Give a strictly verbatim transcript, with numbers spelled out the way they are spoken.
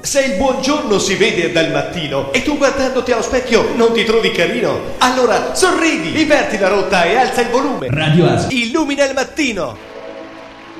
Se il buongiorno si vede dal mattino e tu guardandoti allo specchio non ti trovi carino, allora sorridi, inverti la rotta e alza il volume. Radio Asia Illumina il mattino.